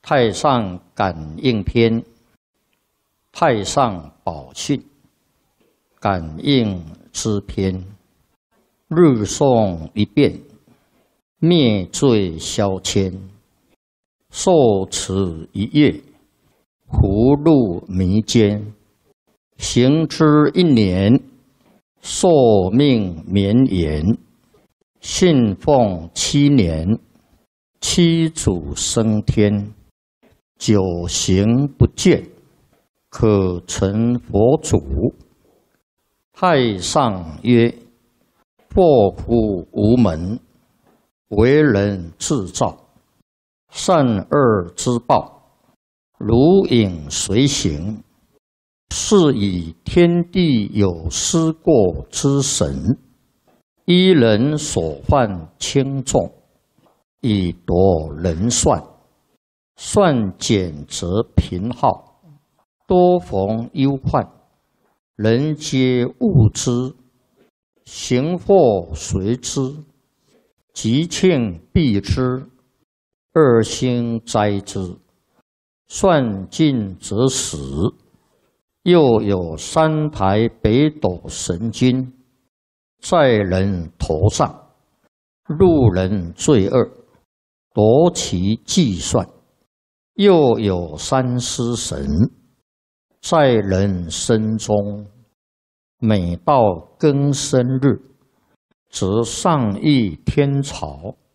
太上感应篇，太上宝训，感应之篇，日诵一遍，灭罪消愆，受持一夜，福禄弥坚，行之一年，寿命绵延，信奉7年，七祖升天，久行不见，可成佛祖。太上曰：祸福无门，为人自造，善恶之报，如影随形，是以天地有失过之神，依人所犯轻重，以夺人算，算减则贫耗，多逢忧患，人皆恶之，行祸随之，吉庆避之，恶星灾之，算尽则死。又有3台北斗神君在人头上，路人罪恶，夺其计算。又有3尸神在人身中，每到庚申日，则上议天朝，